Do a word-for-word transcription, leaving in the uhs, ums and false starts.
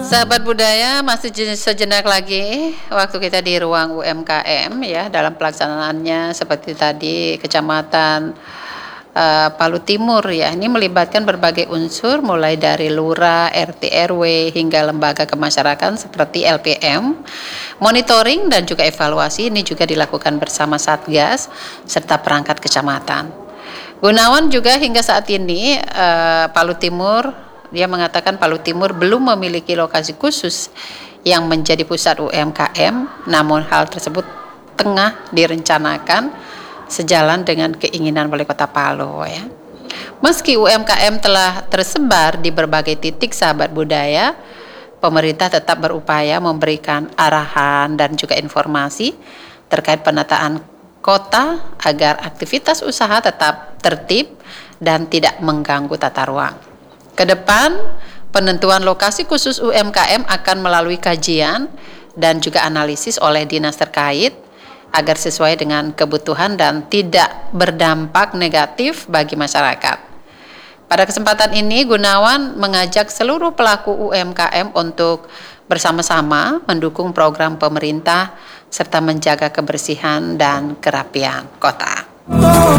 Sahabat budaya, masih je- sejenak lagi waktu kita di ruang U M K M ya dalam pelaksanaannya seperti tadi Kecamatan eh, Palu Timur ya. Ini melibatkan berbagai unsur mulai dari lurah, R T R W hingga lembaga kemasyarakatan seperti L P M. Monitoring dan juga evaluasi ini juga dilakukan bersama Satgas serta perangkat kecamatan. Gunawan juga hingga saat ini eh, Palu Timur dia mengatakan Palu Timur belum memiliki lokasi khusus yang menjadi pusat U M K M, namun hal tersebut tengah direncanakan sejalan dengan keinginan Wali Kota Palu ya. Meski U M K M telah tersebar di berbagai titik sahabat budaya, pemerintah tetap berupaya memberikan arahan dan juga informasi terkait penataan kota agar aktivitas usaha tetap tertib dan tidak mengganggu tata ruang. Kedepan, penentuan lokasi khusus U M K M akan melalui kajian dan juga analisis oleh dinas terkait agar sesuai dengan kebutuhan dan tidak berdampak negatif bagi masyarakat. Pada kesempatan ini, Gunawan mengajak seluruh pelaku U M K M untuk bersama-sama mendukung program pemerintah serta menjaga kebersihan dan kerapian kota.